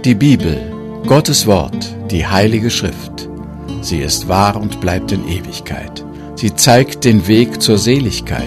Die Bibel, Gottes Wort, die Heilige Schrift. Sie ist wahr und bleibt in Ewigkeit. Sie zeigt den Weg zur Seligkeit.